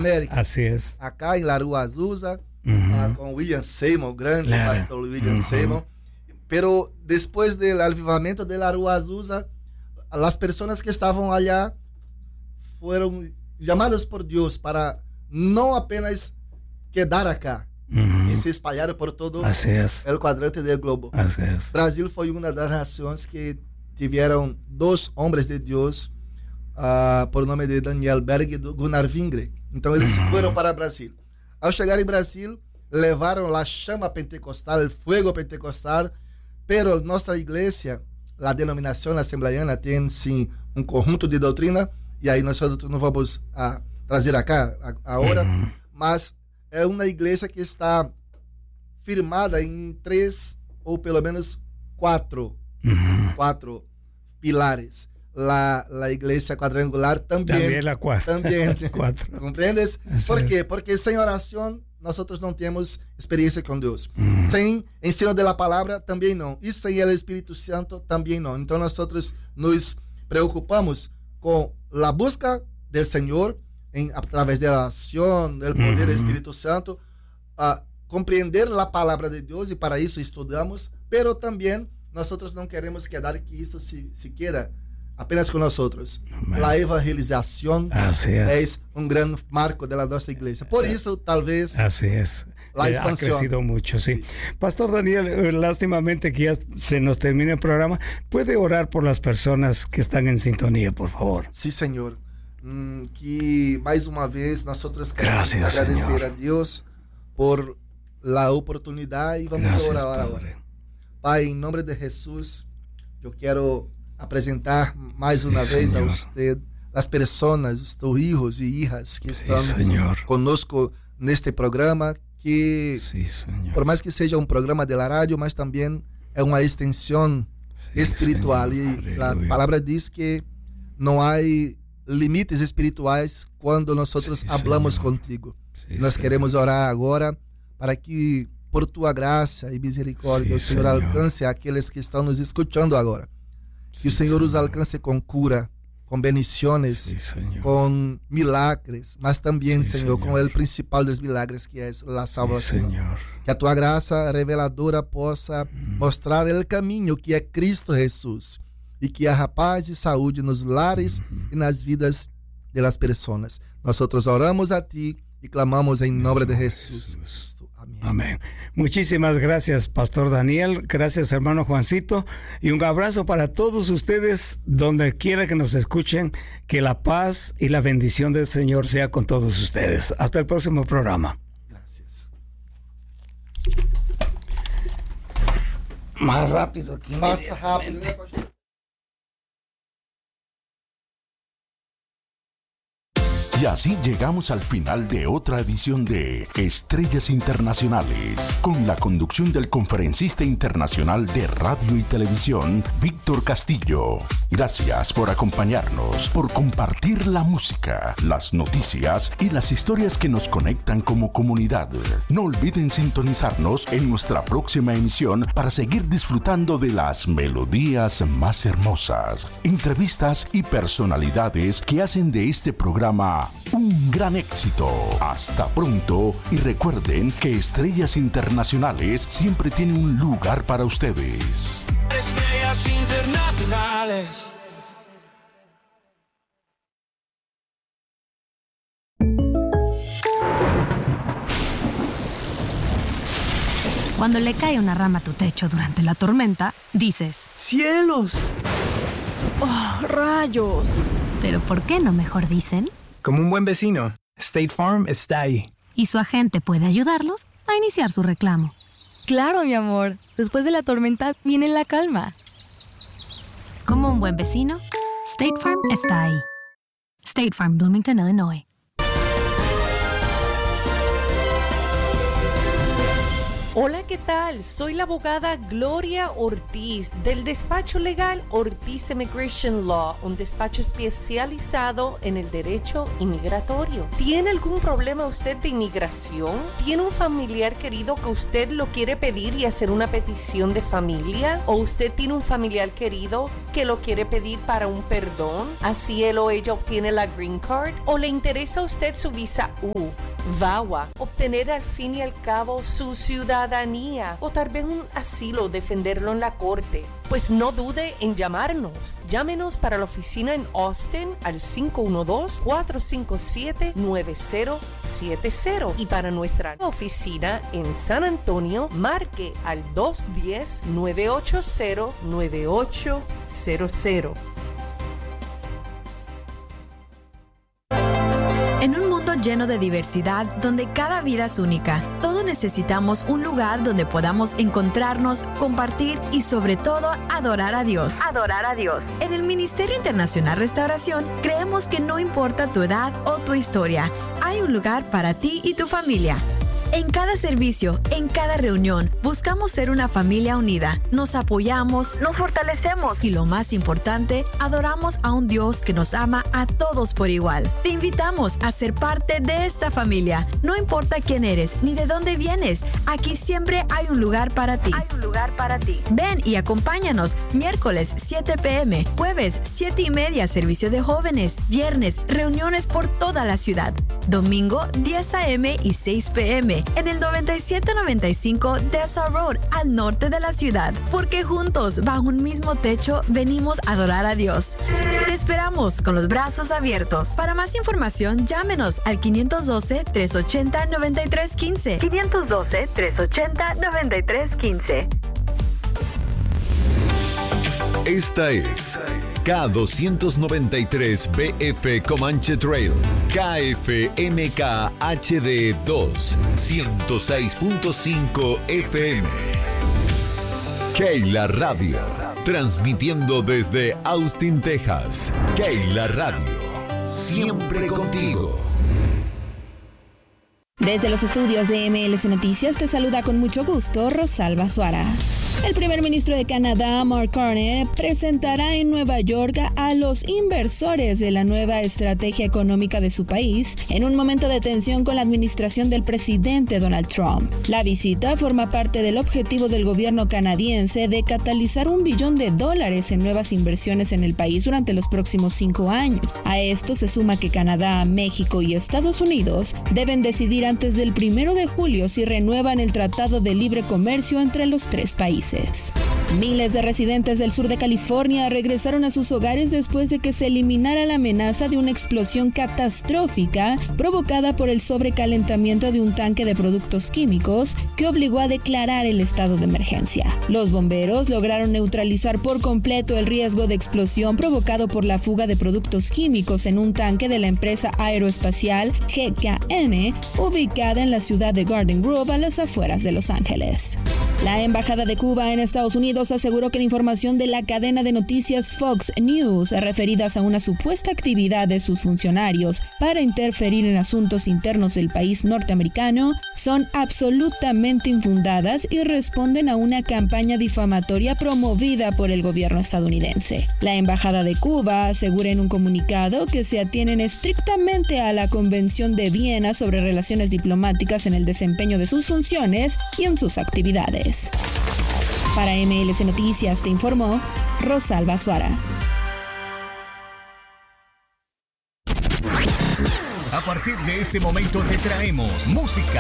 América. Así es. Acá en la Rua Azusa, con William Seymour, grande pastor William Seymour. Pero después del avivamiento de la Rua Azusa, las personas que estaban allá fueron llamadas por Dios para no apenas quedar acá, y se espalharam por todo o quadrante do globo. Brasil foi uma das nações que tiveram 2 homens de Deus, por nome de Daniel Berg e Gunnar Vingre. Então eles foram para Brasil. Ao chegar em Brasil, levaram a chama pentecostal, o fogo pentecostal, pero nossa igreja, a denominação assembleiana, tem sim um conjunto de doutrina, e aí nós não vamos trazer acá agora, mas é uma igreja que está firmada em 3 ou pelo menos 4 pilares. La iglesia quadrangular también la 4. ¿Comprendes? ¿Por qué? Porque sin oración nosotros no tenemos experiencia con Dios. Sin ensino de la palabra también no. Y sin el Espíritu Santo también no. Entonces nosotros nos preocupamos con la busca del Señor a través de la oración, del poder del Espíritu Santo, compreender la palabra de Dios, y para eso estudiamos, pero también nosotros no queremos quedar que eso se queda apenas con nosotros. La evangelización es un gran marco de la nuestra iglesia. Por eso, tal vez, la expansión ha crecido mucho, sí. Pastor Daniel, lástimamente que ya se nos termina el programa. ¿Puede orar por las personas que están en sintonía, por favor? Sí, Señor. Que mais uma vez nosotros queremos agradecer, Señor, a Dios por la oportunidad, y vamos a orar ahora. Pai, en nombre de Jesús, yo quiero apresentar mais uma vez a usted las personas, tus hijos y hijas que están conosco neste programa, que por mais que seja um programa de la radio, mas também é uma extensão espiritual, e a palavra diz que não há limites espirituais quando nós hablamos contigo. Nós queremos orar agora para que, por tua graça e misericórdia, o Senhor alcance aqueles que estão nos escutando agora. Que o Senhor os alcance com cura, com bendições, com milagres, mas também, Senhor, com o principal dos milagres, que é a salvação. Que a tua graça reveladora possa mostrar o caminho, que é Cristo Jesus, e que há paz e saúde nos lares e nas vidas das pessoas. Nós oramos a ti y clamamos en nombre de Jesús. Amén. Amén. Muchísimas gracias, Pastor Daniel. Gracias, hermano Juancito. Y un abrazo para todos ustedes, donde quiera que nos escuchen. Que la paz y la bendición del Señor sea con todos ustedes. Hasta el próximo programa. Gracias. Más rápido aquí. Más rápido. Y así llegamos al final de otra edición de Estrellas Internacionales, con la conducción del conferencista internacional de radio y televisión, Víctor Castillo. Gracias por acompañarnos, por compartir la música, las noticias y las historias que nos conectan como comunidad. No olviden sintonizarnos en nuestra próxima emisión para seguir disfrutando de las melodías más hermosas, entrevistas y personalidades que hacen de este programa un gran éxito. Hasta pronto, y recuerden que Estrellas Internacionales siempre tiene un lugar para ustedes. Estrellas Internacionales. Cuando le cae una rama a tu techo durante la tormenta, dices: ¡cielos! ¡Oh, rayos! Pero ¿por qué no mejor dicen? Como un buen vecino, State Farm está ahí. Y su agente puede ayudarlos a iniciar su reclamo. Claro, mi amor. Después de la tormenta viene la calma. Como un buen vecino, State Farm está ahí. State Farm, Bloomington, Illinois. Hola, ¿qué tal? Soy la abogada Gloria Ortiz del despacho legal Ortiz Immigration Law, un despacho especializado en el derecho inmigratorio. ¿Tiene algún problema usted de inmigración? ¿Tiene un familiar querido que usted lo quiere pedir y hacer una petición de familia? ¿O usted tiene un familiar querido que lo quiere pedir para un perdón? Así él o ella obtiene la Green Card. ¿O le interesa a usted su visa U, VAWA, obtener al fin y al cabo su ciudadanía o tal vez un asilo, defenderlo en la corte? Pues no dude en llamarnos. Llámenos para la oficina en Austin al 512-457-9070 y para nuestra oficina en San Antonio marque al 210-980-9800. En un mundo lleno de diversidad, donde cada vida es única, todos necesitamos un lugar donde podamos encontrarnos, compartir y sobre todo adorar a Dios. Adorar a Dios. En el Ministerio Internacional Restauración creemos que no importa tu edad o tu historia, hay un lugar para ti y tu familia. En cada servicio, en cada reunión, buscamos ser una familia unida. Nos apoyamos, nos fortalecemos y lo más importante, adoramos a un Dios que nos ama a todos por igual. Te invitamos a ser parte de esta familia. No importa quién eres ni de dónde vienes, aquí siempre hay un lugar para ti. Hay un lugar para ti. Ven y acompáñanos. Miércoles 7 p.m., jueves 7:30 servicio de jóvenes, viernes reuniones por toda la ciudad, domingo 10 a.m. y 6 p.m. en el 9795 Dessa Road, al norte de la ciudad, porque juntos, bajo un mismo techo, venimos a adorar a Dios. Te esperamos con los brazos abiertos. Para más información, llámenos al 512-380-9315. 512-380-9315. Esta es K293BF Comanche Trail, KFMK HD2, 106.5 FM. Keila Radio, transmitiendo desde Austin, Texas. Keila Radio, siempre contigo. Desde los estudios de MLS Noticias te saluda con mucho gusto Rosalba Suara. El primer ministro de Canadá, Mark Carney, presentará en Nueva York a los inversores de la nueva estrategia económica de su país en un momento de tensión con la administración del presidente Donald Trump. La visita forma parte del objetivo del gobierno canadiense de catalizar $1 billón en nuevas inversiones en el país durante los próximos 5 años. A esto se suma que Canadá, México y Estados Unidos deben decidir antes del 1 de julio si renuevan el Tratado de Libre Comercio entre los 3 países. Miles de residentes del sur de California regresaron a sus hogares después de que se eliminara la amenaza de una explosión catastrófica provocada por el sobrecalentamiento de un tanque de productos químicos que obligó a declarar el estado de emergencia. Los bomberos lograron neutralizar por completo el riesgo de explosión provocado por la fuga de productos químicos en un tanque de la empresa aeroespacial GKN, ubicada en la ciudad de Garden Grove, a las afueras de Los Ángeles. La embajada de Cuba en Estados Unidos aseguró que la información de la cadena de noticias Fox News referidas a una supuesta actividad de sus funcionarios para interferir en asuntos internos del país norteamericano son absolutamente infundadas y responden a una campaña difamatoria promovida por el gobierno estadounidense. La embajada de Cuba asegura en un comunicado que se atienen estrictamente a la Convención de Viena sobre relaciones diplomáticas en el desempeño de sus funciones y en sus actividades. Para MLS Noticias te informó Rosalba Suara. A partir de este momento te traemos música,